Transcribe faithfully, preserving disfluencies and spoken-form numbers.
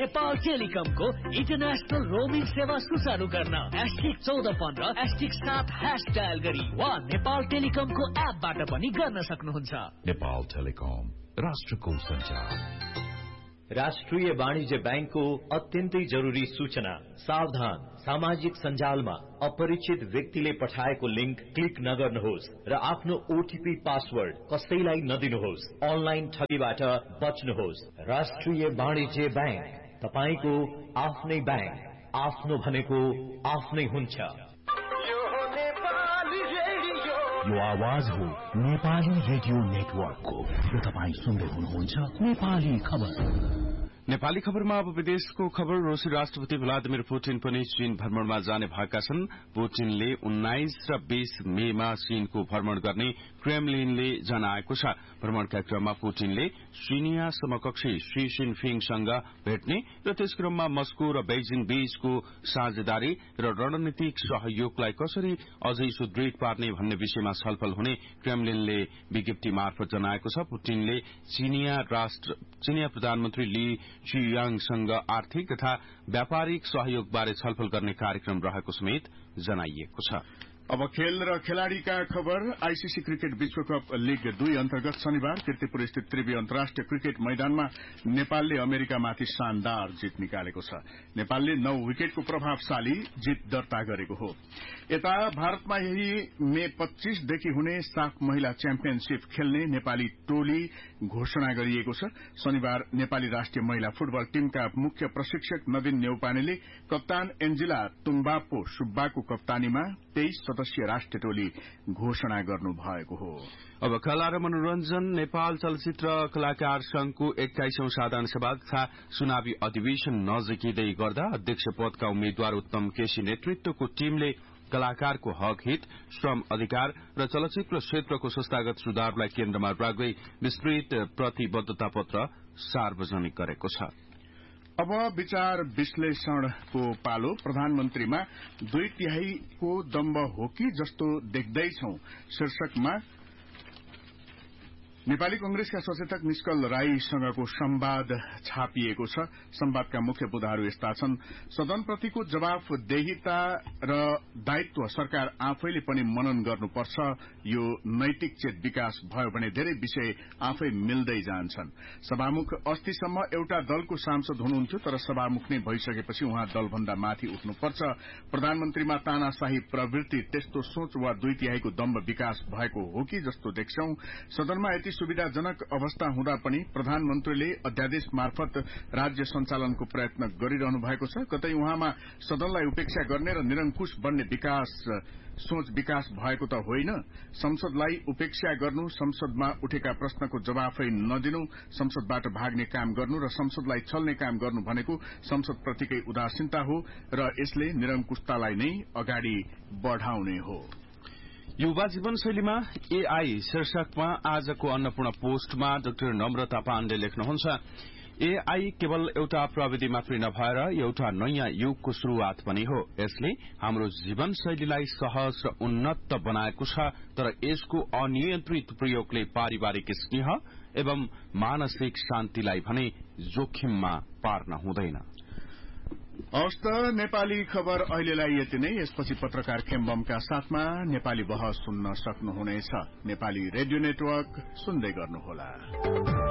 Nepal टेलिकमको international roaming सेवा सुचारू गर्न एस्टिक चौध पन्ध्र एस्टिक सात ह्यास डायल गरी वा नेपाल टेलिकमको एपबाट पनि गर्न सक्नुहुन्छ। नेपाल टेलिकम, राष्ट्रको सञ्चार। राष्ट्रिय वाणिज्य बैंकको अत्यन्तै जरूरी सूचना। सावधान, सामाजिक सञ्जालमा अपरिचित व्यक्तिले पठाएको लिंक क्लिक नगर्नुहोस् र आफ्नो ओटीपी पासवर्ड कसैलाई नदिनुहोस्। अनलाइन ठगीबाट बच्नुहोस्। राष्ट्रिय वाणिज्य बैंक, तपाईको आफ्नै बैंक। आफ्नो भनेको आफ्नै हुन्छ। यो आवाज हो नेपाली रेडियो नेटवर्कको र तपाईँ सुन्दै हुनुहुन्छ नेपाली खबर। नेपाली खबरमा अब विदेशको खबर। रूसी राष्ट्रपति भ्लादिमिर पुटिन पनि चीन भ्रमणमा जाने भएका छन्। पुटिनले उन्नाइस र बीस मेमा चीनको भ्रमण गर्ने क्रेमलिनले जनाएको छ। भ्रमणका क्रममा पुटिनले चिनिया समकक्षी शी जिनपिङसँग भेट्ने र त्यस क्रममा मस्को र बेजिङ बीचको साझेदारी र रणनीतिक सहयोगलाई कसरी अझै सुदृढ़ पार्ने भन्ने विषयमा छलफल हुने क्रेमलिनले विज्ञप्ति मार्फत जनाएको छ। पुटिनले चिनिया राष्ट्र चिनिया प्रधानमन्त्री ली चियाङसँग आर्थिक तथा व्यापारिक सहयोगबारे छलफल गर्ने कार्यक्रम रहेको समेत जनाइएको छ। अब खेल र खेलाड़ीका खबर। आईसीसी क्रिकेट विश्वकप लीग दुई अन्तर्गत शनिबार कीर्तिपुर स्थित त्रिवी अन्तर्राष्ट्रिय क्रिकेट मैदानमा नेपालले अमेरिकामाथि शानदार जित निकालेको छ। नेपालले नौ विकेटको प्रभावशाली जित दर्ता गरेको हो। यता भारतमा यही मे पच्चीसदेखि हुने साफ महिला च्याम्पियनशीप खेल्ने नेपाली टोली घोषणा गरिएको छ। शनिबार नेपाली राष्ट्रिय महिला फुटबल टीमका मुख्य प्रशिक्षक नवीन न्यौपानेले कप्तान एन्जिला तुम्बापो सुब्बाको कप्तानीमा तेइस सदस्यीय राष्ट्रिय टोली घोषणा गर्नु भएको हो। अब कला र मनोरञ्जन। नेपाल चलचित्र कलाकार संघको एक्काइसौं साधारण सभा तथा चुनावी अधिवेशन नजिकिँदै गर्दा अध्यक्ष पदका उम्मेद्वार उत्तम केसी नेतृत्वको टीमले कलाकारको हक हित, श्रम अधिकार र चलचित्र क्षेत्रको संस्थागत सुधारलाई केन्द्रमा राख्दै विस्तृत प्रतिबद्धता पत्र सार्वजनिक गरेको छ। अब विचार विश्लेषणको पालो। प्रधानमन्त्रीमा दुई तिहाईको दम्ब हो कि जस्तो देख्दैछौ शीर्षकमा नेपाली कंग्रेसका सचेतक निष्कल राईसँगको संवाद छापिएको छ। संवादका मुख्य बुदाहरू यस्ता छन्। सदनप्रतिको जवाफदेहिता र दायित्व सरकार आफैले पनि मनन गर्नुपर्छ। यो नैतिक चेत विकास भयो भने धेरै विषय आफै मिल्दै जान्छन्। सभामुख अस्तिसम्म एउटा दलको सांसद हुनुहुन्थ्यो, तर सभामुख नै भइसकेपछि उहाँ दलभन्दा माथि उठ्नुपर्छ। प्रधानमन्त्रीमा तानाशाही प्रवृत्ति, त्यस्तो सोच वा दुई तिहाईको दम्ब विकास भएको हो कि जस्तो देख्छौं। सदनमा यति सुविधाजनक अवस्था हुँदा पनि प्रधानमन्त्रीले अध्यादेश मार्फत राज्य सञ्चालनको प्रयत्न गरिरहनु भएको छ। कतै उहाँमा सदनलाई उपेक्षा गर्ने र निरंकुश बन्ने विकास सोच विकास भएको त होइन। संसदलाई उपेक्षा गर्नु, संसदमा उठेका प्रश्नको जवाफै नदिनु, संसदबाट भाग्ने काम गर्नु र संसदलाई छल्ने काम गर्नु भनेको संसदप्रतिकै उदासीनता हो र यसले निरंकुशतालाई नै अगाडि बढ़ाउने हो। युवा जीवनशैलीमा एआई शीर्षकमा आजको अन्नपूर्ण पोस्टमा डाक्टर नम्रता पाण्डे लेख्नुहुन्छ, एआई केवल एउटा प्रविधि मात्रै नभएर एउटा नयाँ युगको शुरूआत पनि हो। यसले हाम्रो जीवनशैलीलाई सहज र उन्नत बनाएको छ, तर यसको अनियन्त्रित प्रयोगले पारिवारिक स्नेह एवं मानसिक शान्तिलाई भने जोखिममा पार्न हुँदैन। हवस् त नेपाली खबर अहिलेलाई यति नै। यसपछि पत्रकार खेम्बमका साथमा नेपाली बहस सुन्न सक्नुहुनेछ। नेपाली रेडियो नेटवर्क सुन्दै गर्नुहोला।